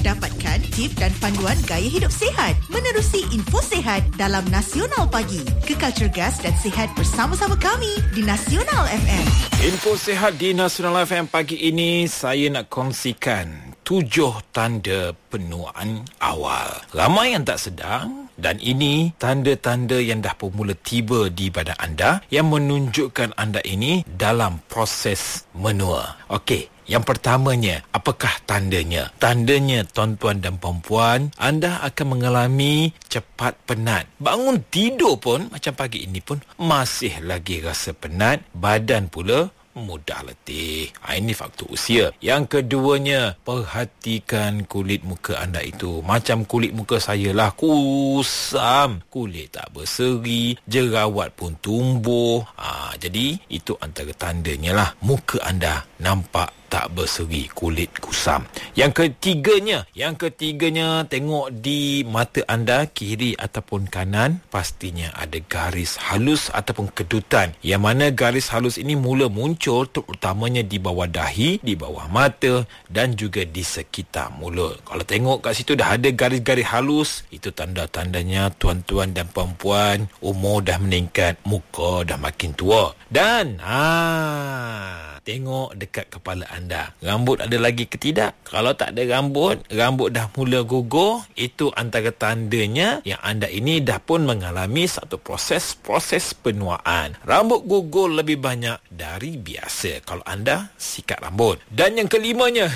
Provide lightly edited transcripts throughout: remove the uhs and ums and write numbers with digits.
Dapatkan tip dan panduan gaya hidup sihat menerusi info sihat dalam Nasional Pagi. Kekal cergas dan sihat bersama-sama kami di Nasional FM. Info sihat di Nasional FM pagi ini saya nak kongsikan 7 tanda penuaan awal. Ramai yang tak sedar dan ini tanda-tanda yang dah bermula tiba di badan anda yang menunjukkan anda ini dalam proses menua. Okey, yang pertamanya, apakah tandanya? Tandanya, tuan-tuan dan puan-puan, anda akan mengalami cepat penat. Bangun tidur pun, macam pagi ini pun, masih lagi rasa penat. Badan pula mudah letih. Ini faktor usia. Yang keduanya, perhatikan kulit muka anda itu. Macam kulit muka saya lah, kusam. Kulit tak berseri, jerawat pun tumbuh. Jadi, itu antara tandanya lah. Muka anda nampak tak berseri, kulit kusam. Yang ketiganya, tengok di mata anda, kiri ataupun kanan, pastinya ada garis halus ataupun kedutan. Yang mana garis halus ini mula muncul terutamanya di bawah dahi, di bawah mata dan juga di sekitar mulut. Kalau tengok kat situ dah ada garis-garis halus, itu tanda-tandanya tuan-tuan dan puan-puan umur dah meningkat, muka dah makin tua. Dan tengok dekat kepala anda, rambut ada lagi ke tidak? Kalau tak ada rambut dah mula gugur, itu antara tandanya yang anda ini dah pun mengalami satu proses penuaan. Rambut gugur lebih banyak dari biasa kalau anda sikat rambut. Dan yang kelimanya,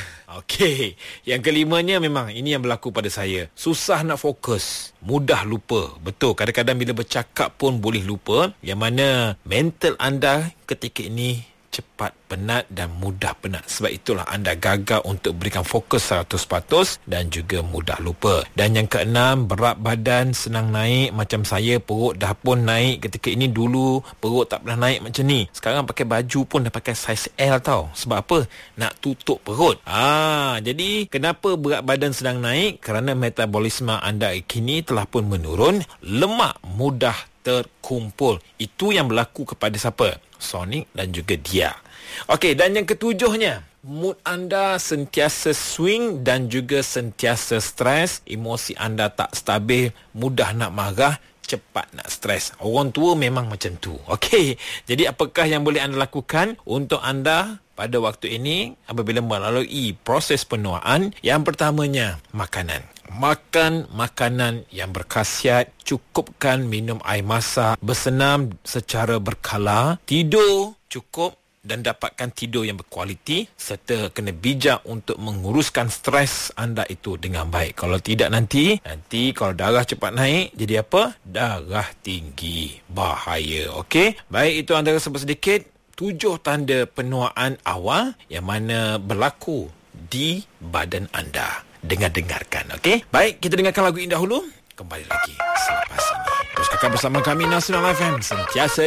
memang ini yang berlaku pada saya. Susah nak fokus, mudah lupa. Betul, kadang-kadang bila bercakap pun boleh lupa. Yang mana mental anda ketika ini cepat penat dan mudah penat. Sebab itulah anda gagal untuk berikan fokus 100% dan juga mudah lupa. Dan yang keenam, berat badan senang naik. Macam saya, perut dah pun naik ketika ini. Dulu perut tak pernah naik macam ni. Sekarang pakai baju pun dah pakai saiz L tau. Sebab apa? Nak tutup perut. Jadi kenapa berat badan sedang naik? Kerana metabolisme anda kini telah pun menurun. Lemak mudah terkumpul. Itu yang berlaku kepada siapa? Sonic dan juga dia. Okey, dan yang ketujuhnya, mood anda sentiasa swing dan juga sentiasa stres. Emosi anda tak stabil, mudah nak marah, cepat nak stres. Orang tua memang macam tu. Okey, jadi apakah yang boleh anda lakukan untuk anda pada waktu ini apabila melalui proses penuaan? Yang pertamanya, makanan. Makan makanan yang berkhasiat, cukupkan minum air masak, bersenam secara berkala, tidur cukup dan dapatkan tidur yang berkualiti, serta kena bijak untuk menguruskan stres anda itu dengan baik. Kalau tidak nanti kalau darah cepat naik, jadi apa? Darah tinggi. Bahaya. Okey? Baik, itu antara sedikit 7 tanda penuaan awal yang mana berlaku di badan anda. Dengarkan, okey? Baik, kita dengarkan lagu ini dahulu. Kembali lagi selepas ini. Terus kakak bersama kami Nasional FM, sentiasa